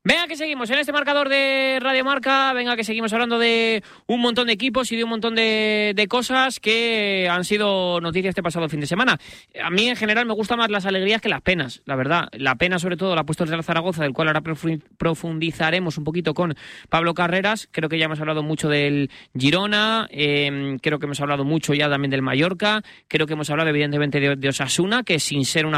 Venga, que seguimos en este marcador de Radio Marca. Venga, que seguimos hablando de un montón de equipos y de un montón de cosas que han sido noticias este pasado fin de semana. A mí, en general, me gustan más las alegrías que las penas, la verdad. La pena, sobre todo, la ha puesto el Real Zaragoza, del cual ahora profundizaremos un poquito con Pablo Carreras. Creo que ya hemos hablado mucho del Girona, creo que hemos hablado mucho ya también del Mallorca, creo que hemos hablado, evidentemente, de Osasuna, que sin ser una